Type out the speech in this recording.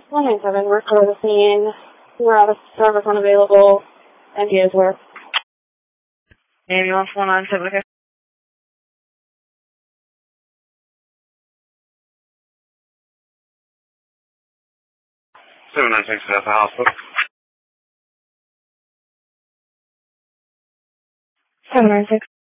197, we're clear the scene. We're out of service unavailable. NPA is where? Ambulance 197, okay. 796 at the hospital. 796.